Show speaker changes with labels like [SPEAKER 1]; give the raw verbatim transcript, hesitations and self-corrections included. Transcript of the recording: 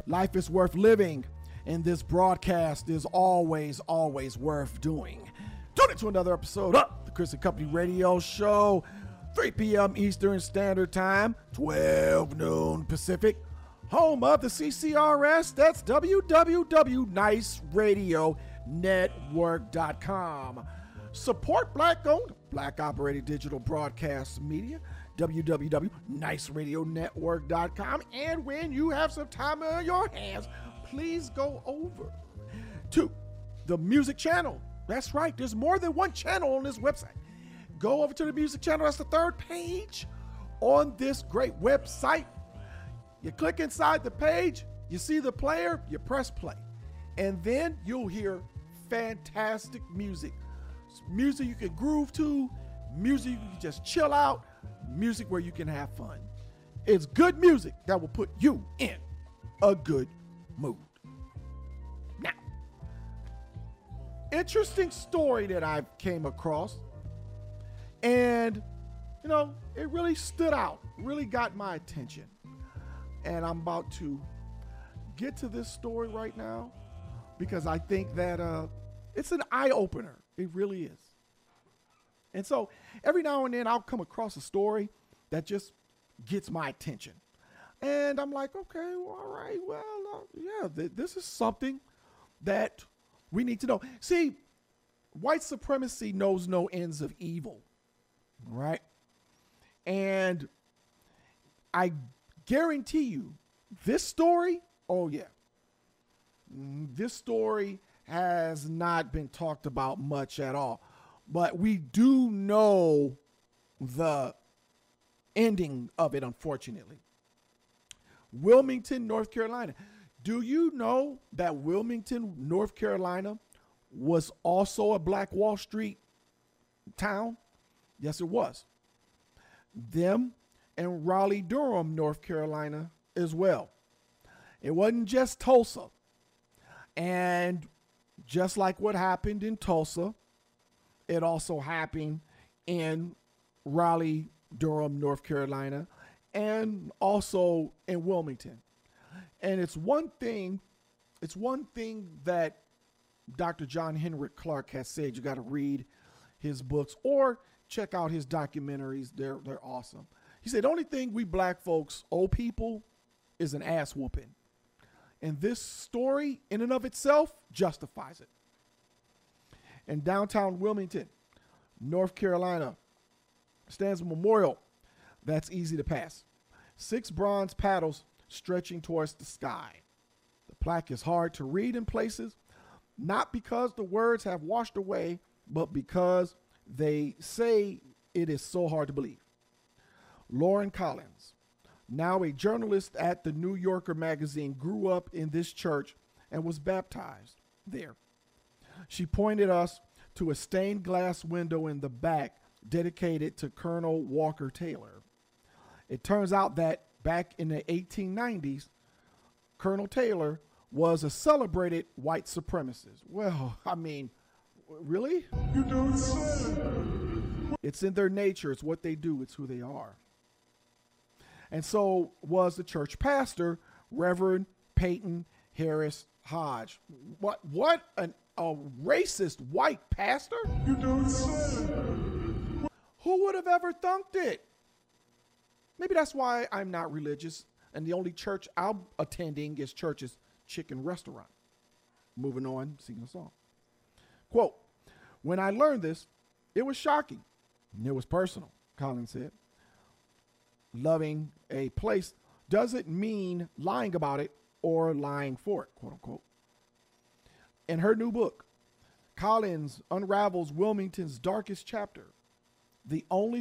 [SPEAKER 1] Life is worth living, and this broadcast is always, always worth doing. Tune in to another episode of the Chris and Company Radio Show, three p.m. Eastern Standard Time, twelve noon Pacific, home of the C C R S. That's w w w dot nice radio network dot com. Support black-owned, black-operated digital broadcast media, w w w dot nice radio network dot com. And when you have some time on your hands, please go over to the music channel. That's right, there's more than one channel on this website. Go over to the music channel. That's the third page on this great website. You click inside the page, you see the player, you press play, and then you'll hear fantastic music. Music you can groove to, music you can just chill out, music where you can have fun. It's good music that will put you in a good mood. Now, interesting story that I came across, and you know, it really stood out, really got my attention. And I'm about to get to this story right now because I think that uh, it's an eye-opener. It really is. And so every now and then I'll come across a story that just gets my attention. And I'm like, okay, well, all right, well, uh, yeah, th- this is something that we need to know. See, white supremacy knows no ends of evil, right? And I guarantee you this story, oh yeah, this story has not been talked about much at all, but we do know the ending of it, unfortunately. Wilmington, North Carolina. Do you know that Wilmington, North Carolina was also a Black Wall Street town? Yes, it was. Them and Raleigh, Durham, North Carolina as well. It wasn't just Tulsa. And just like what happened in Tulsa, it also happened in Raleigh, Durham, North Carolina, and also in Wilmington. And it's one thing, it's one thing that Doctor John Henrik Clarke has said. You got to read his books or check out his documentaries. They're they're awesome. He said, the only thing we black folks owe people is an ass whooping. And this story in and of itself justifies it. In downtown Wilmington, North Carolina, stands a memorial that's easy to pass. Six bronze paddles stretching towards the sky. The plaque is hard to read in places, not because the words have washed away, but because they say it is so hard to believe. Lauren Collins, now a journalist at the New Yorker magazine, grew up in this church and was baptized there. She pointed us to a stained glass window in the back dedicated to Colonel Walker Taylor. It turns out that back in the eighteen nineties, Colonel Taylor was a celebrated white supremacist. Well, I mean, really? You don't say. It's in their nature. It's what they do. It's who they are. And so was the church pastor, Reverend Peyton Harris Hodge. What? What? An, a racist white pastor? You don't say. Who would have ever thunked it? Maybe that's why I'm not religious, and the only church I'm attending is church's chicken restaurant. Moving on, singing a song. Quote, when I learned this, it was shocking. It was personal, Collins said. Loving a place doesn't mean lying about it or lying for it, quote unquote. In her new book, Collins unravels Wilmington's darkest chapter, the only